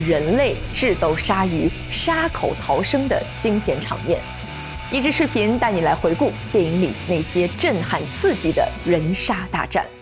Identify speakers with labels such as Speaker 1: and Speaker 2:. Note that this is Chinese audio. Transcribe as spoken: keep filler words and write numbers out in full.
Speaker 1: 人类智斗鲨鱼、杀口逃生的惊险场面。一支视频带你来回顾电影里那些震撼刺激的人鲨大战。